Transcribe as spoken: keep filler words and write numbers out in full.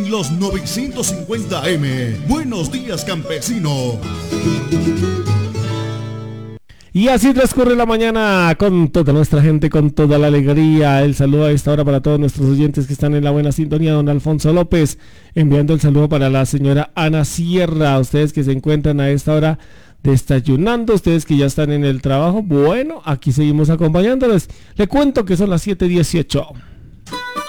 Los novecientos cincuenta A M. Buenos días, campesinos. Y así transcurre la mañana con toda nuestra gente, con toda la alegría. El saludo a esta hora para todos nuestros oyentes que están en la buena sintonía. Don Alfonso López, enviando el saludo para la señora Ana Sierra. Ustedes que se encuentran a esta hora desayunando, ustedes que ya están en el trabajo. Bueno, aquí seguimos acompañándoles. Le cuento que son las siete dieciocho.